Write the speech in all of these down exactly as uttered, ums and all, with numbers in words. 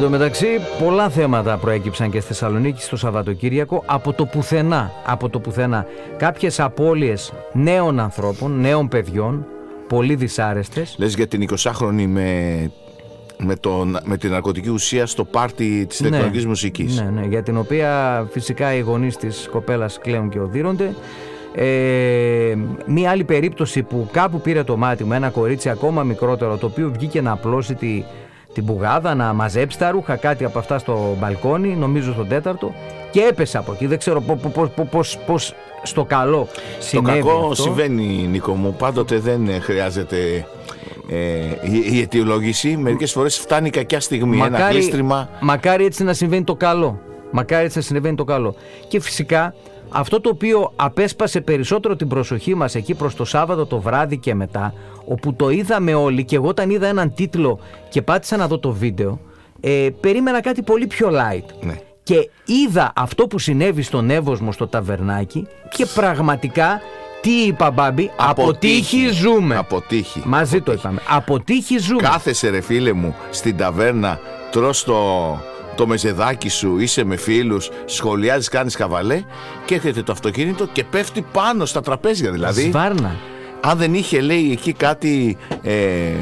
Εν τω μεταξύ, πολλά θέματα προέκυψαν και στη Θεσσαλονίκη στο Σαββατοκύριακο από το πουθενά. Από το πουθενά. Κάποιες απώλειες νέων ανθρώπων, νέων παιδιών, πολύ δυσάρεστες. Λες για την εικοσάχρονη με, με, τον, με την ναρκωτική ουσία στο πάρτι της ηλεκτρονικής ναι, μουσικής. Ναι, ναι, για την οποία φυσικά οι γονείς της κοπέλας κλαίουν και οδύρονται. Ε, μία άλλη περίπτωση που κάπου πήρε το μάτι μου, ένα κορίτσι ακόμα μικρότερο, το οποίο βγήκε να απλώσει τη, την μπουγάδα, να μαζέψει τα ρούχα, κάτι από αυτά στο μπαλκόνι, νομίζω στον τέταρτο, και έπεσε από εκεί. Δεν ξέρω πώς στο καλό συνέβη. Το κακό αυτό. συμβαίνει, Νίκο μου, πάντοτε δεν χρειάζεται ε, η, η αιτιολόγηση. Μερικές φορές φτάνει η κακιά στιγμή, μακάρι, ένα κλείστριμα. Μακάρι έτσι να συμβαίνει το καλό. Μακάρι έτσι να συμβαίνει το καλό. Και φυσικά αυτό το οποίο απέσπασε περισσότερο την προσοχή μας εκεί προς το Σάββατο το βράδυ και μετά, όπου το είδαμε όλοι, και εγώ όταν είδα έναν τίτλο και πάτησα να δω το βίντεο, ε, περίμενα κάτι πολύ πιο light. Ναι. Και είδα αυτό που συνέβη στον Εύωσμο στο ταβερνάκι και πραγματικά, τι είπα, Μπάμπη, από τύχη ζούμε. Από τύχη. Μαζί από το τύχη. είπαμε. Από τύχη ζούμε. Κάθεσαι, ρε φίλε μου, στην ταβέρνα, τρως το, το μεζεδάκι σου, είσαι με φίλους, σχολιάζεις, κάνεις χαβαλέ, και έρχεται το αυτοκίνητο και πέφτει πάνω στα τραπέζια, δηλαδή. Σβάρνα. Αν δεν είχε, λέει, εκεί κάτι... Ε,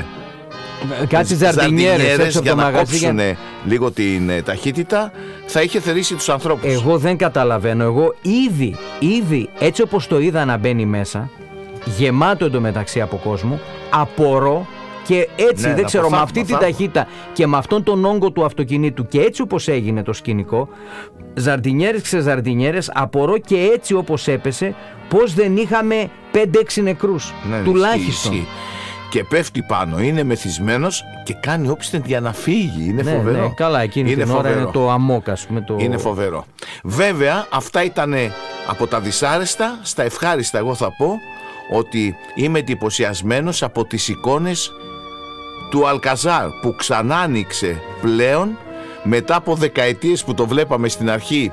Κάτι ζαρδινιέρες έξω από για το να μαγαζί. κόψουν για... λίγο την ε, ταχύτητα, θα είχε θερήσει τους ανθρώπους. Εγώ δεν καταλαβαίνω. Εγώ ήδη, ήδη έτσι όπως το είδα να μπαίνει μέσα, γεμάτο εντωμεταξύ από κόσμο, απορώ. Και έτσι, ναι, δεν ξέρω, με αυτή μαθά. την ταχύτητα και με αυτόν τον όγκο του αυτοκινήτου, και έτσι όπως έγινε το σκηνικό, ζαρδινιέρες ξεζαρδινιέρες, απορώ και έτσι όπως έπεσε, πως δεν είχαμε πέντε έξι νεκρούς, ναι, τουλάχιστον. Ισχύ. Και πέφτει πάνω, είναι μεθυσμένος και κάνει όπισθεν για να φύγει. Είναι ναι, φοβερό. Ναι, καλά, εκείνη είναι την φοβερό. ώρα είναι το αμόκ, ας πούμε. Το... Είναι φοβερό. Βέβαια, αυτά ήταν από τα δυσάρεστα. Στα ευχάριστα, εγώ θα πω ότι είμαι εντυπωσιασμένος από τις εικόνες του Αλκαζάρ, που ξανά άνοιξε πλέον μετά από δεκαετίες που το βλέπαμε στην αρχή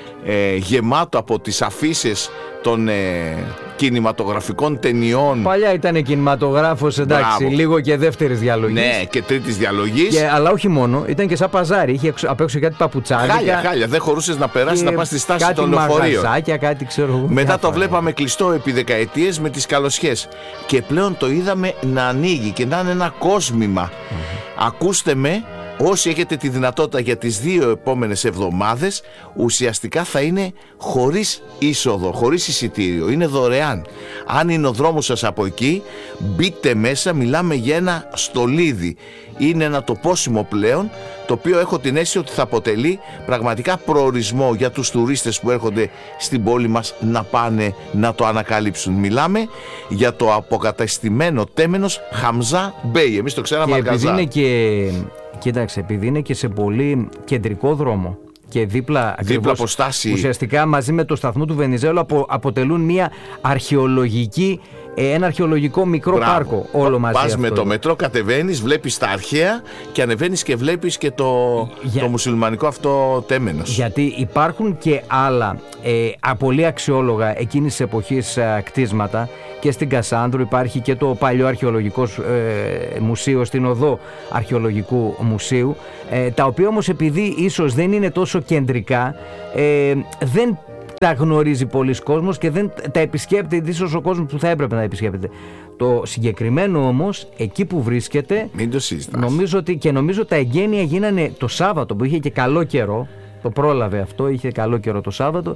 ε, γεμάτο από τις αφίσες των ε, κινηματογραφικών ταινιών. Παλιά ήταν κινηματογράφος, εντάξει, Μπράβο. Λίγο και δεύτερης διαλογής. Ναι, και τρίτης διαλογής. Και, αλλά όχι μόνο, ήταν και σαν παζάρι. Είχε απ' έξω κάτι παπουτσάδικα. Χάλια, χάλια. Δεν χωρούσες να περάσεις, να πας στη στάση των λεωφορείων. Κάτι μαγαζάκια, κάτι ξέρω. Μετά το βλέπαμε κλειστό επί δεκαετίες με τις καλοσιές. Και πλέον το είδαμε να ανοίγει και να είναι ένα κόσμημα. Mm-hmm. Ακούστε με, όσοι έχετε τη δυνατότητα για τις δύο επόμενες εβδομάδες, ουσιαστικά θα είναι χωρίς είσοδο, χωρίς εισιτήριο. Είναι δωρεάν. Αν είναι ο δρόμος σας από εκεί, μπείτε μέσα, μιλάμε για ένα στολίδι. Είναι ένα τοπόσιμο πλέον, το οποίο έχω την αίσθηση ότι θα αποτελεί πραγματικά προορισμό για τους τουρίστες που έρχονται στην πόλη μας να πάνε να το ανακαλύψουν. Μιλάμε για το αποκαταστημένο τέμενος Χαμζά Μπέι. Εμείς το ξέραμε Αλκαζάρ. Είναι και... Κοίταξε, επειδή είναι και σε πολύ κεντρικό δρόμο και δίπλα, δίπλα αποστάση, ουσιαστικά μαζί με το σταθμό του Βενιζέλου απο, αποτελούν μια αρχαιολογική, ένα αρχαιολογικό μικρό Μπράβο. πάρκο όλο μαζί. Πας αυτό. με το μετρό, κατεβαίνεις, βλέπεις τα αρχαία και ανεβαίνεις και βλέπεις και το, Για... το μουσουλμανικό αυτό τέμενος. Γιατί υπάρχουν και άλλα ε, πολύ αξιόλογα εκείνης της εποχής ε, κτίσματα. Και στην Κασάνδρου υπάρχει και το παλιό αρχαιολογικό ε, μουσείο, στην οδό αρχαιολογικού μουσείου, ε, τα οποία όμως επειδή ίσως δεν είναι τόσο κεντρικά, ε, δεν τα γνωρίζει πολλοί κόσμος και δεν τα επισκέπτεται ίσως ο κόσμος που θα έπρεπε να επισκέπτεται. Το συγκεκριμένο όμως, εκεί που βρίσκεται, μην το συζητάς. Νομίζω ότι, και νομίζω τα εγγένεια γίνανε το Σάββατο που είχε και καλό καιρό. Το πρόλαβε αυτό, είχε καλό καιρό το Σάββατο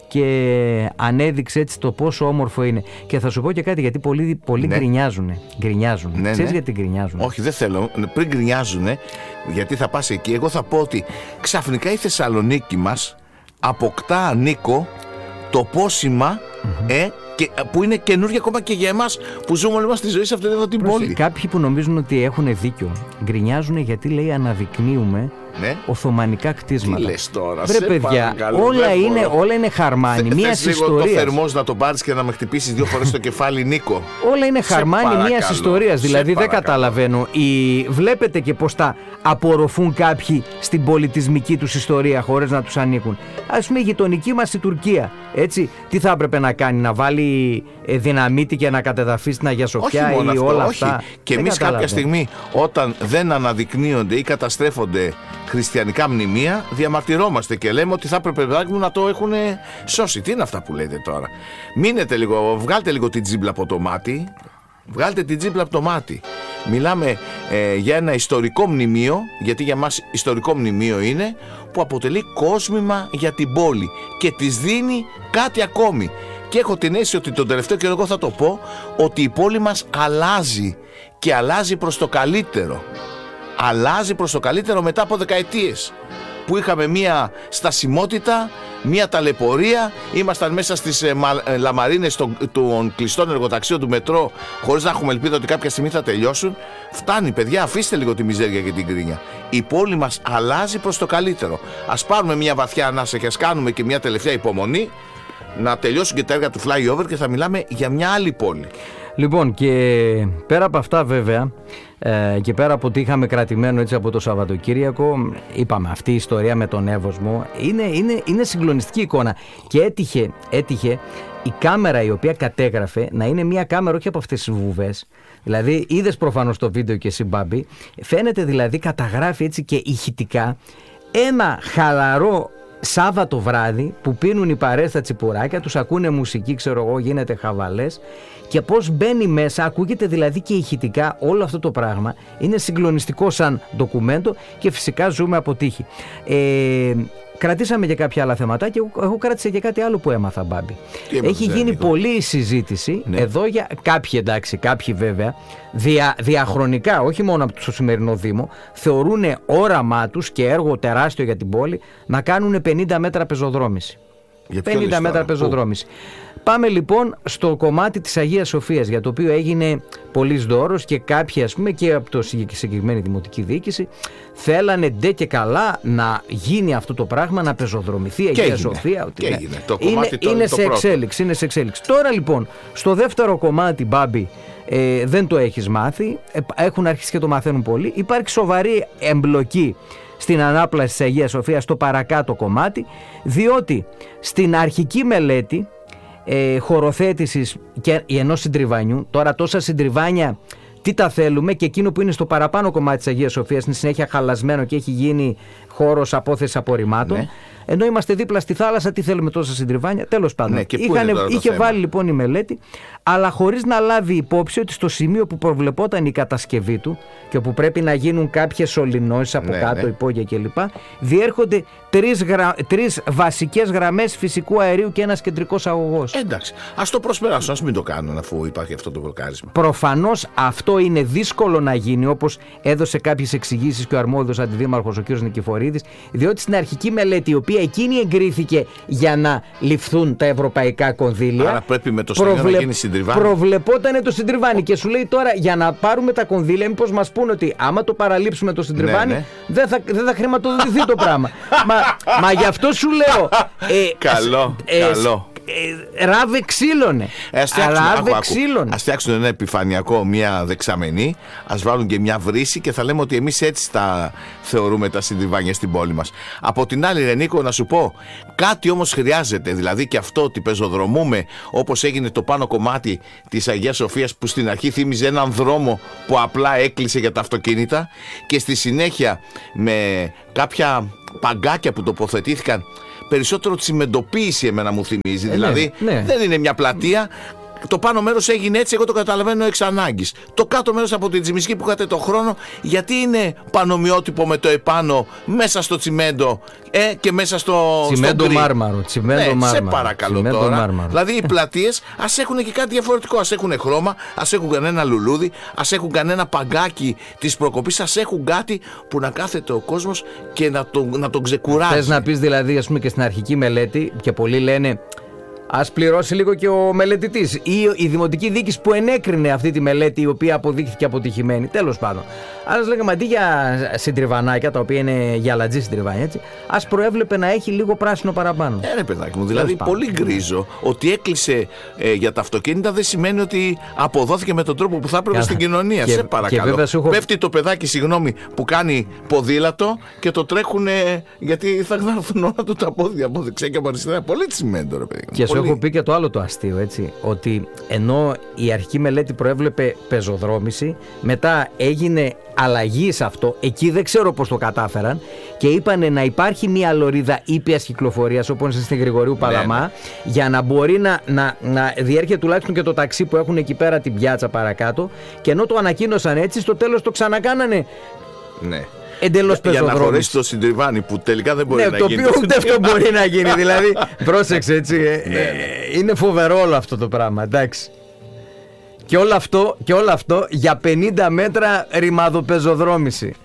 και ανέδειξε έτσι το πόσο όμορφο είναι. Και θα σου πω και κάτι, γιατί πολλοί, πολλοί ναι. γκρινιάζουνε. γκρινιάζουνε. Ναι, Ξέρεις ναι. γιατί γκρινιάζουνε? Όχι, δεν θέλω. Πριν γκρινιάζουνε, γιατί θα πας εκεί, εγώ θα πω ότι ξαφνικά η Θεσσαλονίκη μας αποκτά, Νίκο, το πόσημα mm-hmm. ε, και, που είναι καινούργια ακόμα και για εμάς που ζούμε όλοι μας τη ζωή σε αυτή εδώ την Προς, πόλη. Κάποιοι που νομίζουν ότι έχουν δίκιο γκρινιάζουν γιατί, λέει, αναδεικνύουμε ναι. οθωμανικά κτίσματα. Τι λες τώρα? Βρε παιδιά, όλα είναι, όλα είναι χαρμάνι μιας ιστορίας. Θες λίγο το θερμός να τον πάρεις και να με χτυπήσεις δύο φορές στο κεφάλι, Νίκο? Όλα είναι χαρμάνι μιας ιστορίας. Δηλαδή δεν καταλαβαίνω. Η... Βλέπετε και πως τα απορροφούν κάποιοι στην πολιτισμική τους ιστορία χωρίς να τους ανήκουν. Ας πούμε η γειτονική μας η Τουρκία. Έτσι, τι θα έπρεπε να κάνει? Να βάλει δυναμίτη και να κατεδαφίσει την Αγία Σοφιά ή αυτό, όλα όχι. αυτά? Και εμείς κάποια στιγμή όταν δεν αναδεικνύονται ή καταστρέφονται χριστιανικά μνημεία, διαμαρτυρόμαστε και λέμε ότι θα έπρεπε να το έχουν σώσει. Τι είναι αυτά που λέτε τώρα? Μείνετε λίγο, βγάλτε λίγο την τζίμπλα από το μάτι. Βγάλτε την τζίμπλα από το μάτι. Μιλάμε ε, για ένα ιστορικό μνημείο, γιατί για μας ιστορικό μνημείο είναι, που αποτελεί κόσμημα για την πόλη και της δίνει κάτι ακόμη. Και έχω την αίσθηση ότι τον τελευταίο καιρό, εγώ θα το πω, ότι η πόλη μας αλλάζει και αλλάζει προς το καλύτερο. Αλλάζει προς το καλύτερο μετά από δεκαετίες που είχαμε μία στασιμότητα, μία ταλαιπωρία, ήμασταν μέσα στις ε, μα, ε, λαμαρίνες των, των κλειστών εργοταξίων του μετρό, χωρίς να έχουμε ελπίδα ότι κάποια στιγμή θα τελειώσουν. Φτάνει, παιδιά, αφήστε λίγο τη μιζέρια και την κρίνια. Η πόλη μας αλλάζει προς το καλύτερο. Ας πάρουμε μία βαθιά ανάσα και ας κάνουμε και μία τελευταία υπομονή να τελειώσουν και τα έργα του flyover και θα μιλάμε για μια άλλη πόλη. Λοιπόν, και πέρα από αυτά βέβαια, ε, και πέρα από ότι είχαμε κρατημένο έτσι από το Σαββατοκύριακο, είπαμε, αυτή η ιστορία με τον Εύωσμο είναι, είναι, είναι συγκλονιστική εικόνα. Και έτυχε, έτυχε η κάμερα η οποία κατέγραφε να είναι μια κάμερα όχι από αυτές τις βουβές. Δηλαδή, είδες προφανώς το βίντεο και εσύ, Μπάμπη, φαίνεται δηλαδή καταγράφει έτσι και ηχητικά ένα χαλαρό Σάββατο βράδυ που πίνουν οι παρέες στα τσιπουράκια, τους ακούνε μουσική, ξέρω εγώ, γίνεται χαβαλές, και πώς μπαίνει μέσα, ακούγεται δηλαδή και ηχητικά όλο αυτό το πράγμα. Είναι συγκλονιστικό σαν ντοκουμέντο και φυσικά ζούμε από τύχη. Ε, κρατήσαμε και κάποια άλλα θέματα και εγώ κράτησα και κάτι άλλο που έμαθα, Μπάμπη. Έχει γίνει Νίκο. πολλή συζήτηση, ναι, εδώ για κάποιοι, εντάξει, κάποιοι βέβαια δια, διαχρονικά, όχι μόνο από το σημερινό Δήμο, θεωρούν όραμά τους και έργο τεράστιο για την πόλη να κάνουν πενήντα μέτρα πεζοδρόμηση. πενήντα μέτρα πεζοδρόμηση. Πάμε λοιπόν στο κομμάτι της Αγίας Σοφίας, για το οποίο έγινε πολύς δώρος και κάποιοι, ας πούμε, και από το συγκεκριμένη δημοτική διοίκηση θέλανε ντε και καλά να γίνει αυτό το πράγμα, να πεζοδρομηθεί η Αγία Σοφία. Και ναι. έγινε. Το κομμάτι είναι, το, είναι, το σε πρώτο. εξέλιξη, είναι σε εξέλιξη. Τώρα λοιπόν, στο δεύτερο κομμάτι, Μπάμπη, ε, δεν το έχεις μάθει, ε, έχουν αρχίσει και το μαθαίνουν πολλοί. Υπάρχει σοβαρή εμπλοκή στην ανάπλαση της Αγίας Σοφίας στο παρακάτω κομμάτι, διότι στην αρχική μελέτη ε, χωροθέτησης και ενός συντριβάνιου, τώρα τόσα συντριβάνια τι τα θέλουμε, και εκείνο που είναι στο παραπάνω κομμάτι της Αγίας Σοφίας είναι συνέχεια χαλασμένο και έχει γίνει χώρος απόθεσης απορριμμάτων, ναι, ενώ είμαστε δίπλα στη θάλασσα, τι θέλουμε τόσα συντριβάνια? Τέλος πάντων, ναι, Είχανε, είχε βάλει λοιπόν η μελέτη, αλλά χωρίς να λάβει υπόψη ότι στο σημείο που προβλεπόταν η κατασκευή του και όπου πρέπει να γίνουν κάποιες σωληνώσεις από, ναι, κάτω, ναι, υπόγεια κλπ, διέρχονται τρεις, γρα... τρεις βασικές γραμμές φυσικού αερίου και ένας κεντρικός αγωγός. Εντάξει, ας το προσπεράσουν, ας μην το κάνουν αφού υπάρχει αυτό το μπλοκάρισμα. Προφανώς αυτό είναι δύσκολο να γίνει, όπως έδωσε κάποιες εξηγήσεις και ο αρμόδιος αντιδήμαρχος ο κ. Νικηφορίδης, διότι στην αρχική μελέτη, η οποία εκείνη εγκρίθηκε για να ληφθούν τα ευρωπαϊκά κονδύλια, άρα πρέπει με το προβλε... να γίνει συντριβάνι. Προβλεπότανε το συντριβάνι και σου λέει τώρα, για να πάρουμε τα κονδύλια, μήπως μας πούνε ότι άμα το παραλείψουμε το συντριβάνι, ναι, ναι, δεν θα, δεν θα χρηματοδοτηθεί το πράγμα. μα, μα γι' αυτό σου λέω. Ε, καλό, ε, καλό. Ε, ράβε ξύλωνε. Ε, ας φτιάξουν, ας φτιάξουν ένα επιφανειακό, μια δεξαμενή, ας βάλουν και μια βρύση και θα λέμε ότι εμείς έτσι τα θεωρούμε τα συντριβάνια στην πόλη μας. Από την άλλη, ρε Νίκο, να σου πω, κάτι όμως χρειάζεται, δηλαδή και αυτό ότι πεζοδρομούμε, όπως έγινε το πάνω κομμάτι της Αγίας Σοφίας, που στην αρχή θύμιζε έναν δρόμο που απλά έκλεισε για τα αυτοκίνητα, και στη συνέχεια με κάποια παγκάκια που τοποθετήθηκαν, περισσότερο τσιμεντοποίηση εμένα μου θυμίζει, ε, δηλαδή ναι, ναι, δεν είναι μια πλατεία. Το πάνω μέρος έγινε έτσι, εγώ το καταλαβαίνω εξ ανάγκης. Το κάτω μέρος από την Τσιμισκή που είχατε το χρόνο, γιατί είναι πανομοιότυπο με το επάνω, μέσα στο τσιμέντο ε, και μέσα στο τσιμέντο μάρμαρο. Τσιμέντο ναι, μάρμαρο. Σε παρακαλώ τσιμέντο τώρα. Μάρμαρο. Δηλαδή οι πλατείες ας έχουν και κάτι διαφορετικό. Ας έχουν χρώμα, ας έχουν κανένα λουλούδι, ας έχουν κανένα παγκάκι της προκοπής, ας έχουν κάτι που να κάθεται ο κόσμος και να, το, να τον ξεκουράζει. Θες να πεις δηλαδή, ας πούμε, και στην αρχική μελέτη, και πολλοί λένε, ας πληρώσει λίγο και ο μελετητής ή η δημοτική διοίκηση που ενέκρινε αυτή τη μελέτη, η οποία αποδείχθηκε αποτυχημένη. Τέλος πάντων. Άλλος λέγαμε, αντί για συντριβανάκια, τα οποία είναι για λατζή συντριβάνια, έτσι, ας προέβλεπε να έχει λίγο πράσινο παραπάνω. Ε, ρε παιδάκι μου, δηλαδή πολύ γκρίζο. Ότι έκλεισε ε, για τα αυτοκίνητα δεν σημαίνει ότι αποδόθηκε με τον τρόπο που θα έπρεπε στην κοινωνία. Και, σε παρακαλώ. Έχω... Πέφτει το παιδάκι, συγγνώμη, που κάνει ποδήλατο και το τρέχουν γιατί θα έρθουν όλα του τα πόδια από δεξιά και από αριστερά. Πολύ τσιμέντο, ρε παιδί. Και σου έχω πει και το άλλο το αστείο, έτσι. Ότι ενώ η αρχική μελέτη προέβλεπε πεζοδρόμηση, μετά έγινε αλλαγή σε αυτό. Εκεί δεν ξέρω πώς το κατάφεραν. Και είπανε να υπάρχει μια λωρίδα ήπιας κυκλοφορίας, όπως είναι στην Γρηγορίου Παλαμά, ναι, ναι. για να μπορεί να, να, να διέρχεται τουλάχιστον και το ταξί που έχουν εκεί πέρα την πιάτσα παρακάτω. Και ενώ το ανακοίνωσαν έτσι, στο τέλος το ξανακάνανε. Ναι. Εντελώς πεζοδρόμηση. Για να χωρέσει το συντριβάνι που τελικά δεν μπορεί ναι, να το γίνει. Το οποίο ούτε αυτό μπορεί να γίνει. Δηλαδή, πρόσεξε έτσι. Ε, ναι, ναι. Είναι φοβερό όλο αυτό το πράγμα. Εντάξει. Και όλο αυτό, και όλο αυτό για πενήντα μέτρα ρημαδοπεζοδρόμηση.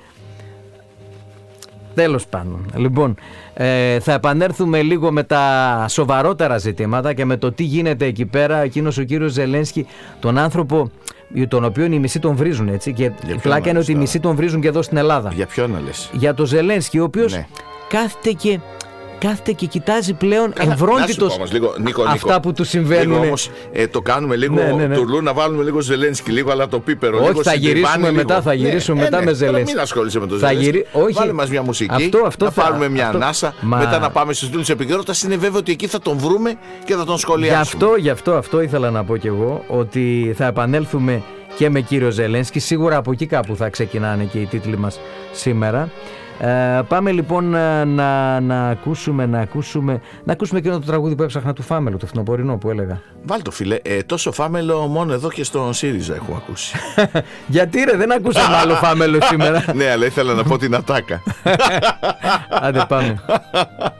Τέλος πάντων. Λοιπόν, ε, θα επανέλθουμε λίγο με τα σοβαρότερα ζητήματα και με το τι γίνεται εκεί πέρα. Εκείνος ο κύριος Ζελένσκι, τον άνθρωπο τον οποίο οι μισοί τον βρίζουν, έτσι. Και η πλάκα είναι ότι οι μισοί τον βρίζουν και εδώ στην Ελλάδα. Για ποιον να λες? Για τον Ζελένσκι, ο οποίος ναι. κάθεται και... κάθεται και κοιτάζει πλέον εμβρόντιτος αυτά Νίκο, που του συμβαίνουν. Λίγο όμως ε, το κάνουμε λίγο ναι, ναι, ναι. τουρλού, να βάλουμε λίγο Ζελένσκι, λίγο αλλά το πίπερο. Όχι, λίγο θα γυρίσουμε μετά, λίγο. θα γυρίσουμε ναι, μετά ναι, με Ζελένσκι. Μην ασχολείσαι με το Ζελένσκι. Γυρί... Βάλε μας μια μουσική, αυτό, αυτό να θα... πάρουμε μια αυτό... ανάσα, Μα... μετά να πάμε στους τούλους επικαιρότητας. Είναι βέβαιο ότι εκεί θα τον βρούμε και θα τον σχολιάσουμε. Γι' αυτό, γι' αυτό, αυτό ήθελα να πω κι εγώ, ότι θα επανέλθουμε και με κύριο Ζελένσκι. Σίγουρα από εκεί κάπου θα ξεκινάνε και οι τίτλοι μας σήμερα. Ε, πάμε λοιπόν να, να, να ακούσουμε να ακούσουμε να ακούσουμε εκείνο το τραγούδι που έψαχνα του Φάμελο, το φθινοπορεινό που έλεγα. Βάλ' το φίλε, ε, τόσο Φάμελο μόνο εδώ και στον ΣΥΡΙΖΑ έχω ακούσει. Γιατί ρε, δεν ακούσαμε άλλο Φάμελο σήμερα. Ναι, αλλά ήθελα να πω την ατάκα. Άντε πάμε.